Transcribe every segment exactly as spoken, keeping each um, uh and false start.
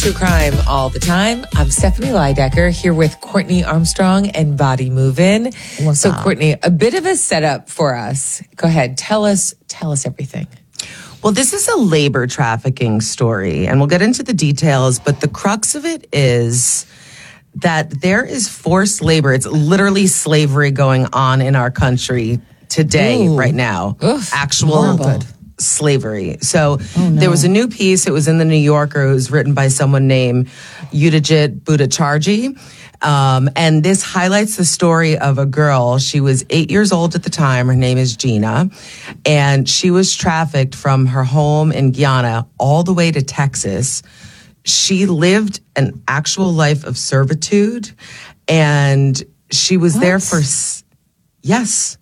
True crime all the time. I'm Stephanie Leidecker here with Courtney Armstrong and Body Move In. What's so, up? Courtney, a bit of a setup for us. Go ahead, tell us, tell us everything. Well, this is a labor trafficking story, and we'll get into the details, but the crux of it is that there is forced labor. It's literally slavery going on in our country today, Ooh. right now. Oof, Actual horrible. slavery. So Oh, no. there was a new piece. It was in the New Yorker. It was written by someone named Udajit Bhattacharjee. Um, and this highlights the story of a girl. She was eight years old at the time. Her name is Gina. And she was trafficked from her home in Guyana all the way to Texas. She lived an actual life of servitude. And she was What? there for, s- yes.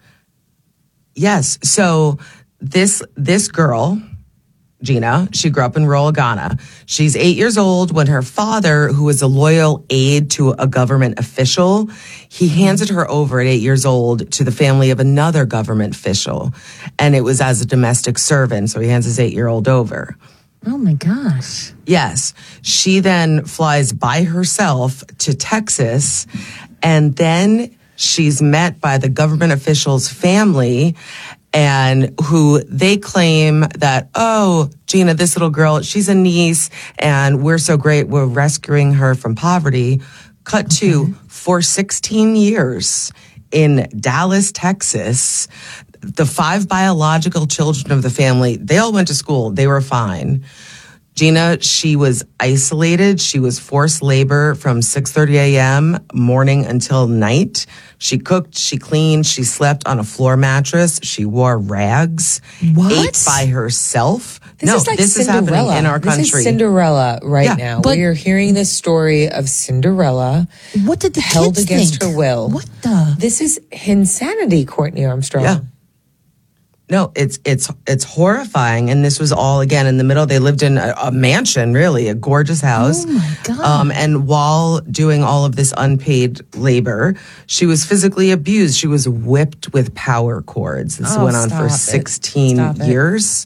Yes. So this, this girl, Gina, she grew up in rural Ghana. She's eight years old when her father, who was a loyal aide to a government official, he handed her over at eight years old to the family of another government official. And it was as a domestic servant. So he hands his eight-year-old over. Oh, my gosh. Yes. She then flies by herself to Texas, and then she's met by the government official's family, and who they claim that, oh, Gina, this little girl, she's a niece, and we're so great, we're rescuing her from poverty. Cut okay. to, for sixteen years in Dallas, Texas, the five biological children of the family, they all went to school. They were fine. Gina, she was isolated. She was forced labor from six thirty a.m. morning until night. She cooked, she cleaned, she slept on a floor mattress. She wore rags, what? ate by herself. This no, is like this Cinderella. is happening in our country. This is Cinderella right yeah, now. but we are hearing the story of Cinderella. What did the held kids against think? her will? What the? This is insanity, Courtney Armstrong. Yeah. No, it's it's it's horrifying, and this was all again in the middle. They lived in a, a mansion, really, a gorgeous house. Oh my God! Um, and while doing all of this unpaid labor, she was physically abused. She was whipped with power cords. This Oh, went on for stop it. sixteen Stop it. years,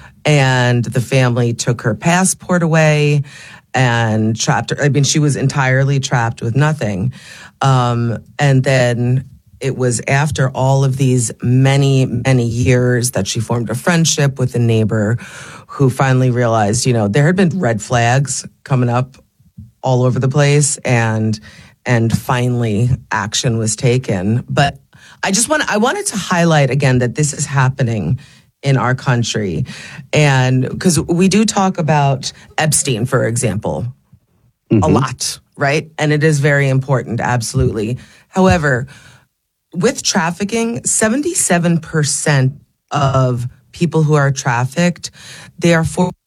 and the family took her passport away and trapped her. I mean, she was entirely trapped with nothing. Um, and then. It was after all of these many, many years that she formed a friendship with a neighbor who finally realized, you know, there had been red flags coming up all over the place, and and finally action was taken. But I just want I wanted to highlight again that this is happening in our country. And because we do talk about Epstein, for example, mm-hmm. a lot, right? And it is very important, absolutely. However, with trafficking, seventy-seven percent of people who are trafficked, they are forced